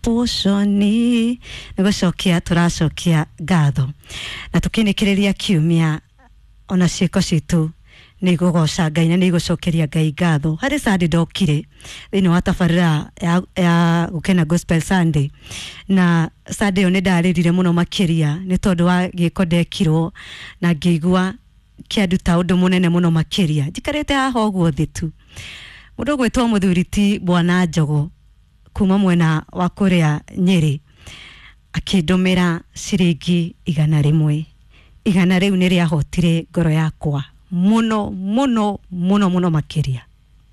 poshoni nigucokia turacokia ngatho na tukinikireria kiumia ona ciiko citu nigugoca Ngai na nigucokeria Ngai ngatho hari Sunday ndokire thini wa tabarira ya gukena Gospel Sunday na Sunday one ndaririre muno makiria ni tondu wa giko ndekirwo na ngĩigua kianduta undu munene muno makiria njikarite haha uguo thitu mundu gwitwo muthuriti Bwana Njogo kuma mwena wa kuria Nyeri akindumira ciringi 100 igana riu ni riahotire ngoro yakwa muno makiria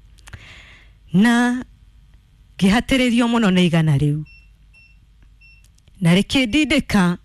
na gihatiririo muno na igana riu na rikindindika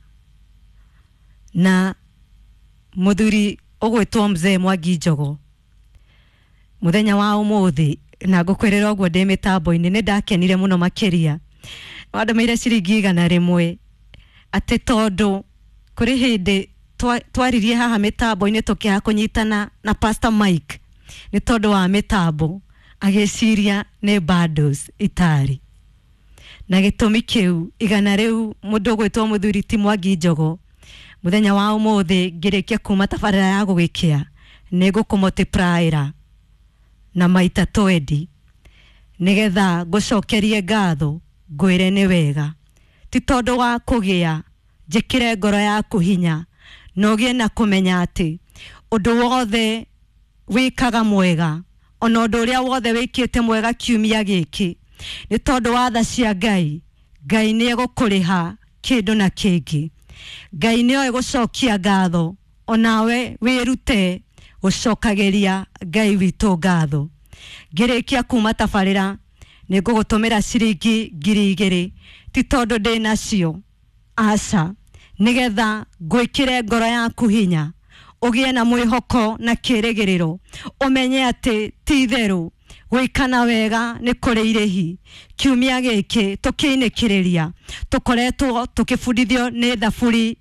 na muthuri ogwetwo Mzee Mwangi Njogo muthenya wa umuthi na ngukwerera ogwo ndi mitambo-ini ni ndakenire muno makiria wandameire ciringi 100 ati tondu kuri hindi twaririe haha mitambo-ini tukiha kunyitana na Pastor Mike ni tondu wa mitambo ageciria ni bundles itari na gitumi kiu igana riu mundu gwitwo muthuri Mwangi Njogo muthenya wa umuthi ngirikia kuma tabarira ya gugikia ni gukumultiplyra na maita 20 nigetha gucokerie ngatho ngwire ni wega ti tondu wa kugia njikire ngoro yaku hinya nogie na kumenya ati undu wothe wikaga mwega ona undu uria wothe wikite mwega kiumia giki ni tondu wa tha cia Ngai ni egukuriha kindu na kingi Ngai ni egucokia ngatho onawe wirute gucokageria Ngai witu ngatho ngirikia kuma tabarira ni ngugutumira ciringi 2,000 ti tondu ndi nacio aca nigetha gwikire ngoro yaku hinya ugie na mwihoko na kirigiriro umenye ati ti theru gwikana wega ni kuri irihi kiumia giki tukiinikiriria tukoretwo tukifundithio ni thaburi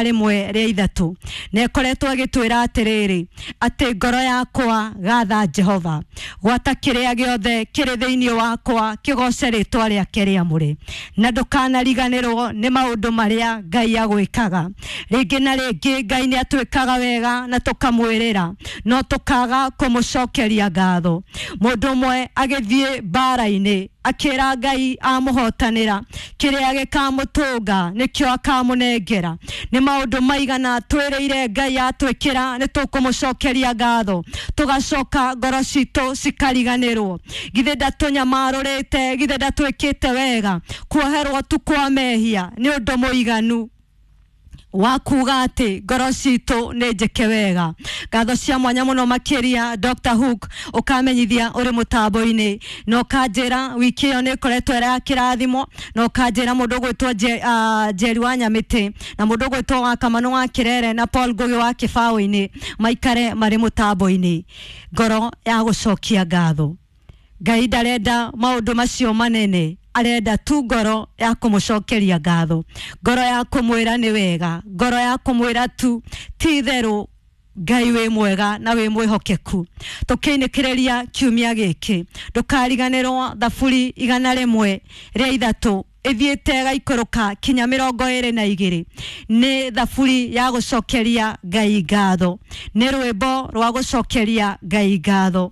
103 na koretwo agitwira atiriri ati ngoro yakwa gatha Jehova gwata kiria giothe kiri thiini wakwa kigoce ritwa riake riamure na ndukanariganirwo ni maundu maria Ngai agwikaga ringi na ringi Ngai ni atwikaga wega na tukamwirira no tukaga kumucokeria ngatho mundu mwe agithie bara-ini akira Ngai amuhotanira kiria gikamutunga nikyo akamunengera ni maundu maigana twirire Ngai atwikira ni tukumucokeria ngatho tugacoka ngoro citu cikariganirwo githe ndatunyamarurite githe ndatwikite wega kuoherwo tukwa mehia ni undu muiganu wakuga ati ngoro citu ni njike wega ngatho cia mwanya muno makiria Dr. Hook ukamenyithia uri mutambo-ini no kanjira wiki yo ni koretwo era kirathimo no kanjira mundu gwitwo Jerry wa Nyamiti na mundu gwitwo wa Kamano wa Kirere na Paul Ngugi wa Kibaũ-ini maikare mari mutambo-ini ngoro ya gucokia ngatho Ngai ndarenda maundu macio manene arenda tu ngoro ya kumucokeria ngatho ngoro ya kumwira ni wega ngoro ya kumwira tu ti theru Ngai we mwega na we mwihokeku tukiinikireria kiumia giki ndukariganirwo thaburi 100 ria 3 ithiete gaikoroka kinya 22 ni thaburi ya gucokeria Ngai ngatho ni rwimbo rwa gucokeria Ngai ngatho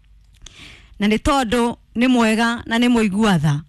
na ni tondu ni mwega na ni muiguatha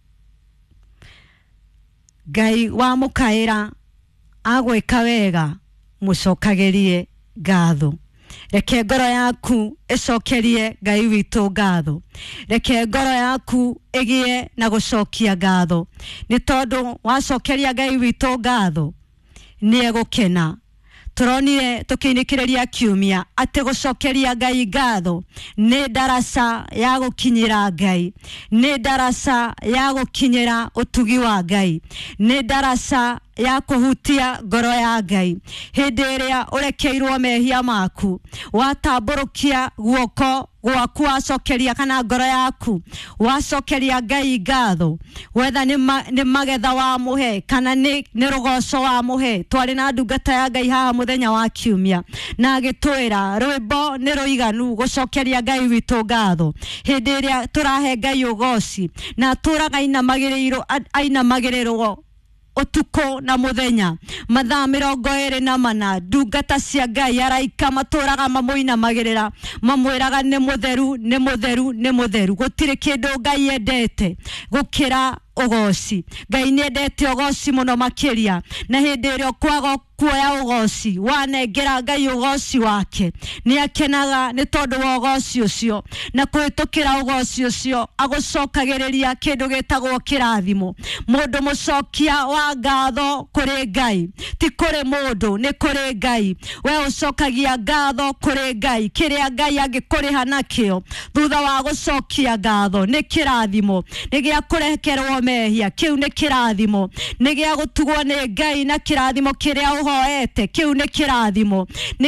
Ngai wa mukaira agwika wega mucokagerie ngatho reke ngoro yaku icokerie Ngai witu ngatho reke ngoro yaku igie na gucokia ngatho ni tondu wacokeria Ngai witu ngatho ni egukena turonire tukiinikireria kiumia ati gucokeria Ngai ngatho ni darasa ya gukinyira Ngai ni darasa ya gukinyira utugi wa Ngai ni darasa ya kuhutia ngoro ya Ngai hĩndĩ ĩrĩa ũrekeirwo mehia maku watamburukia guoko gwaku wacokeria kana ngoro yaku wacokeria Ngai ngatho whether nĩ magetha wa muhe kana nĩ rugoco wa muhe twari na ndungata ya Ngai haha muthenya wa kiumia na gĩtwĩra rwĩmbo nĩ rũiganu gucokeria Ngai witũ ngatho hĩndĩ ĩrĩa tũrahe Ngai ũgoci na tũraga ainamagĩrĩrwo utuko na muthenya mathaa 24 ndungata cia Ngai araika matũraga mamuinamagĩrĩra mamwĩraga nĩ mutheru nĩ mutheru nĩ mutheru gũtirĩ kĩndũ Ngai endete gũkĩra ugoci Ngai nĩ endete ugoci mũno makĩria na hĩndĩ ĩrĩa kwaga kuoya ugoci wanengera Ngai ugoci wake nĩ akenaga nĩ tondũ wa ugoci ũcio na kũhĩtũkĩra ugoci ũcio agũcokagĩrĩria kĩndũ gĩtagwo kĩrathimo mũndũ mũcokia wa ngatho kũrĩ Ngai ti kũrĩ mũndũ nĩ kũrĩ Ngai we ũcokagia ngatho kũrĩ Ngai kĩrĩa Ngai angĩkũrĩha nakĩo thutha wa gũcokia ngatho nĩ kĩrathimo nĩ gĩa kũrekerwo mehia kĩu nĩ kĩrathimo nĩ gĩa gũtugwo nĩ Ngai na kĩrathimo kĩrĩa uhoete kiu ni kirathimo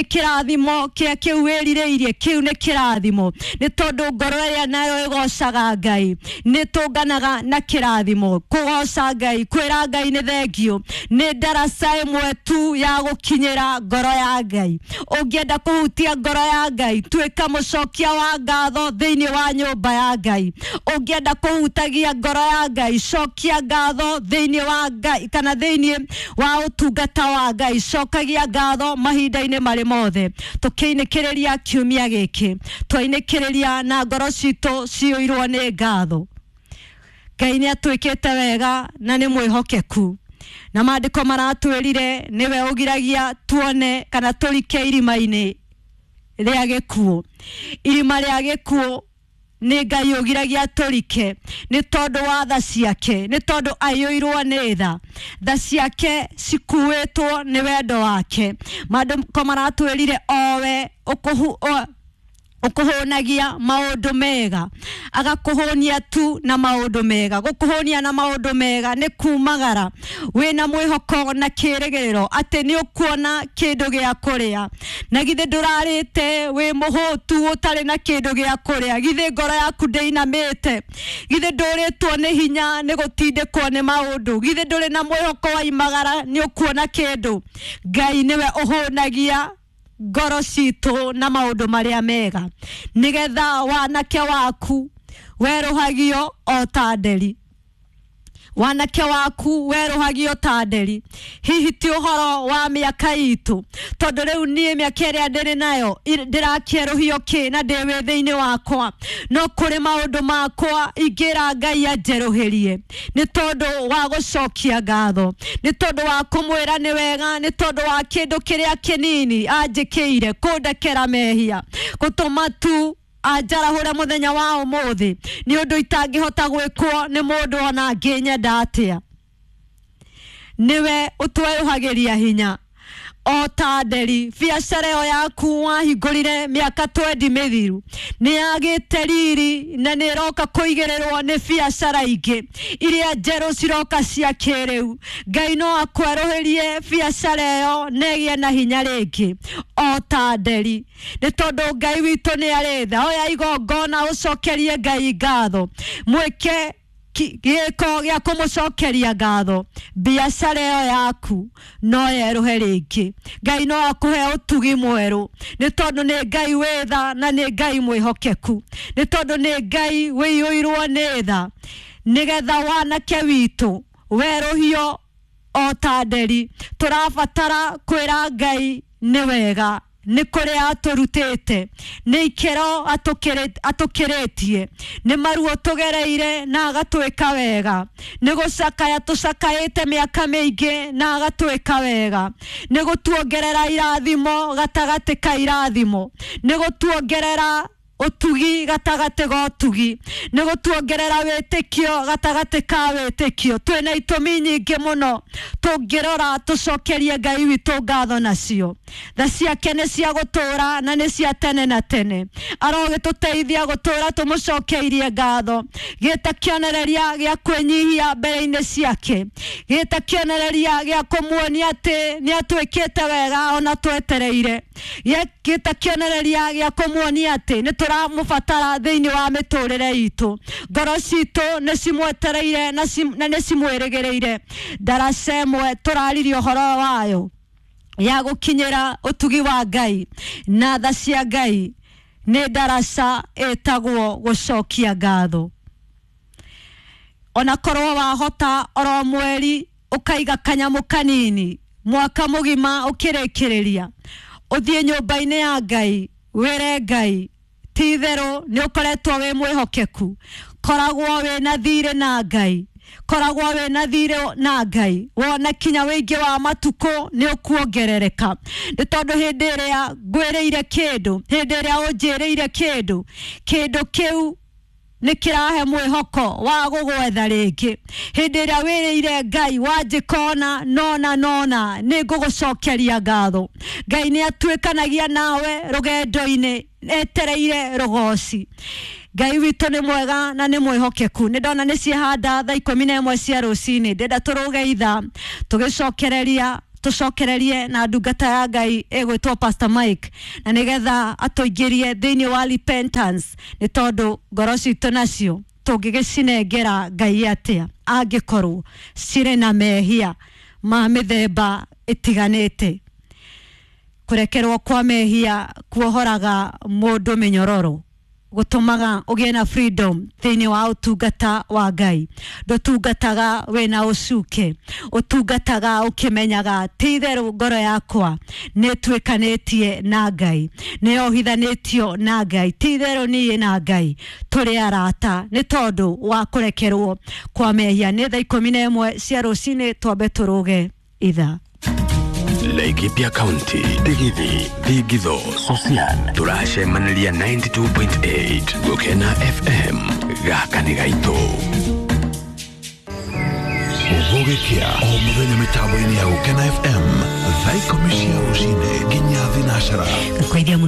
kia kiu wĩrirĩirie kiu ni kirathimo ni tondu ngoro ya nayo igocaga Ngai ni tunganaga na kirathimo kugoca Ngai kwĩra Ngai ni thengio ni ndaraca ĩmwe tu ya gukinyĩra ngoro ya Ngai ũngĩenda kũhutia ngoro ya Ngai tuĩka mũcokia wa ngatho thĩinĩ wa nyũmba ya Ngai ũngĩenda kũhutagia ngoro ya Ngai cokia ngatho thĩinĩ wa Ngai kana thĩinĩ wa ũtungata wa Ngai cokagia ngatho mahinda-inĩ marĩ mothe tukĩinĩkĩrĩria kiumia gĩkĩ twainĩkĩrĩria na ngoro citũ ciũirwo nĩ ngatho Ngai nĩ atwĩkĩte wega na nĩ mwĩhokeku na maandĩko maratwĩrire nĩwe ũgiragia tuone kana tũrike irima-inĩ rĩa gĩkuũ irima rĩa gĩkuũ nĩ Ngai ũgiragia tũrike nĩ tondũ wa tha ciake nĩ tondũ aiyũirwo nĩ tha ciake cikuĩtwo nĩ wendo wake maandĩko maratwĩrire owe ukuhonagia maundu mega agakuhonia tu na maundu mega gukuhonia na maundu mega ni kumagara wina mwihoko na kirigiriro ati ni ukuona kindu gia kuria na githe ndurarite wi muhutu utari na kindu gia kuria githe ngoro yaku ndeinamite githe nduritwo ni hinya ni gutindikwo ni maundu githe nduri na mwihoko wa imagara ni ukuona kindu Ngai niwe uhonagia ngoro citũ na maũndũ marĩa mega nigetha wanake waku weruhagio o ta nderi wanake waku weruhagio ta nderi hihi ti ũhoro wa mĩaka itũ tondũ rĩu niĩ mĩaka ĩrĩa ndĩrĩ nayo ndĩrakĩerũhio kĩ na ndĩ wĩthĩ-inĩ wakwa no kũrĩ maũndũ makwa ingĩra Ngai anjerũhĩrie nĩ tondũ wa gũcokia ngatho nĩ tondũ wa kũmwĩra nĩ wega nĩ tondũ wa kĩndũ kĩrĩa kĩnini anjĩkĩire kũndekera mehia gũtũma tu anjarahũre muthenya wa ũmũthĩ ni ũndũ itangĩhota gwĩkwo nĩ mũndũ ona angĩnyenda atĩa niwe ũtwerũhagĩria hinya o ta nderi biacara ĩyo yaku wahingũrire mĩaka 20 mĩthiru nĩ yagĩte riri na nĩ ĩroka kũigĩrĩrwo nĩ biacara ingĩ iria njerũ ciroka cia kĩrĩu Ngai no akwerũhĩrie biacara ĩyo na ĩgĩe na hinya rĩngĩ o ta nderi nĩ tondũ Ngai witũ nĩ arĩ tha oya igongona ũcokerie Ngai ngatho mwĩke gĩko gĩa kũmũcokeria ngatho biacara ĩyo yaku no yerũhe rĩngĩ Ngai no akũhe ũtugi mwerũ nĩ tondũ nĩ Ngai wĩ tha na nĩ Ngai mwĩhokeku nĩ tondũ nĩ Ngai wĩiyũirwo nĩ tha nigetha wanake witũ werũhio o ta nderi tũrabatara kwĩra Ngai nĩ wega nĩ kũrĩa atũrutĩte nĩ ikero atũkĩrĩtie nĩ maruo tũgereire na agatwĩka wega nĩ gũcakaya tũcakaĩte mĩaka mĩingĩ na agatwĩka wega nĩ gũtuongerera irathimo gatagatĩ ka irathimo nĩ gũtuongerera utugi gatagate go tugi nego tuongerera wetekio gatagate ka wetekio twena itumi nyingi muno tungirora tucokerie Ngai witu ngatho nacio tha ciake ni cia gutura na ni cia tene na tene arogituteithia gutura tumucokeirie ngatho gita kionereria gia kwenyihia mbere-ini ciake gita kionereria gia kumuonia ati ni atwikite wega ona twetereire gita kionereria gia kumuonia ati ni turamubatara thiini wa miturire itu ngoro citu ni cimwetereire na ni cimwirigireire ndarasemwe turaririo uhoro wayo ya gukinyira utugi wa Ngai na tha cia Ngai ni ndaraca etagwo gucokia ngatho ona korwo wahota oro mweri ukaiga kanyamu kanini mwaka mugima ukirikiriria uthie nyumba-ini ya Ngai wire Ngai tithero ni ukoretwo we mwihokeku koragwo we na thire na Ngai koragwo we na thire na Ngai wona kinya wingi wa matuko ni ukuongerereka ni tondu hindi iria ngwireire kindu hindi iria unjireire kindu kiu nikirahe mwihoko wa gugwetha ringi hindi iria wireire Ngai wanjikona nona ni ngugucokeria ngatho Ngai ni atwikanagia nawe rugendo-ini etereire rugoci Ngai witu ni mwega na ni mwihokeku ni ndona ni cihanda tha 11 cia rucini ndenda turugeitha tucokererie na ndungata ya Ngai egwitwo Pastor Mike na nigetha atuingirie thiini wa repentance ni tondu ngoro citu nacio tungigicinengera Ngai atia angikorwo cire na mehia ma mithemba itiganite kurekerwo kwa mehia kuohoraga mundu minyororo gutumaga ugie na freedom thiini wa utungata wa Ngai ndutungataga wena ucuke utungataga ukimenyaga tithero ngoro yakwa netwikanitie na Ngai neohithanitio na Ngai tithero nie na Ngai turi arata ni tondu wa kurekerwo kwa mehia ni tha 11 cia rucini twambe turuge itha Laikipia County, Tigidi, Tigidho, Social, Turashe Manalia 92.8, Gokena FM, Gakanigaito. Uvogekia, omuvenya mitambo ini ya Gokena FM, Thaiko Mishia Rusine, Ginya Vinashara.